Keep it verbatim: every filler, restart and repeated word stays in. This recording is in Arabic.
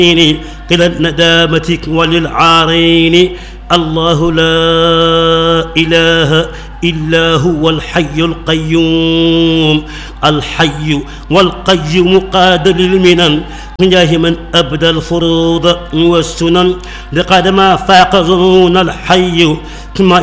قل الندامة وللعارين الله لا إله إلا هو الحي القيوم الحي والقيوم قادر للمنن من جاه من أبدى الفروض والسنن لقد ما فاق ظنون الحي كما